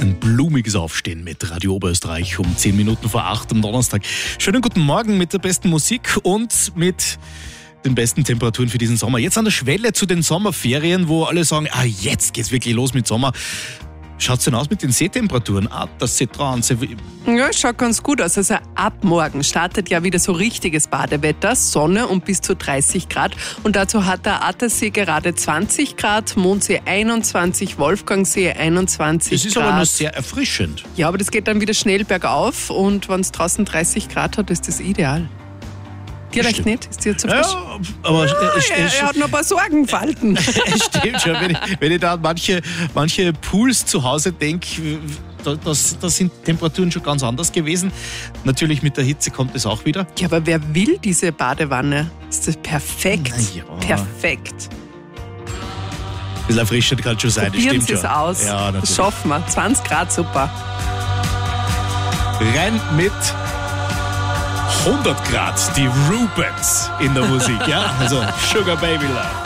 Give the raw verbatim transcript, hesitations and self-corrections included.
Ein blumiges Aufstehen mit Radio Oberösterreich um zehn Minuten vor acht am Donnerstag. Schönen guten Morgen mit der besten Musik und mit den besten Temperaturen für diesen Sommer. Jetzt an der Schwelle zu den Sommerferien, wo alle sagen, ah, jetzt geht's wirklich los mit Sommer. Schaut's denn aus mit den Seetemperaturen? Ah, das sieht dran. Ja, schaut ganz gut aus. Also ab morgen startet ja wieder so richtiges Badewetter, Sonne und bis zu dreißig Grad. Und dazu hat der Attersee gerade zwanzig Grad, Mondsee einundzwanzig, Wolfgangsee einundzwanzig Grad. Es ist aber nur sehr erfrischend. Ja, aber das geht dann wieder schnell bergauf und wenn es draußen dreißig Grad hat, ist das ideal. Dir recht nicht? Ist dir zu frisch? Ja, aber ja, es, er, es, er hat noch ein paar Sorgenfalten. es stimmt schon, wenn ich, wenn ich da an manche, manche Pools zu Hause denke, da, das, das sind Temperaturen schon ganz anders gewesen. Natürlich mit der Hitze kommt es auch wieder. Ja, aber wer will diese Badewanne? Ist das perfekt? Ja. Perfekt. Ein bisschen erfrischend kann schon sein, das Probieren stimmt Sie es schon. aus. Ja, das natürlich. schaffen wir. zwanzig Grad, super. Rein mit hundert Grad, die Rubens in der Musik, ja? Also Sugar Baby Love.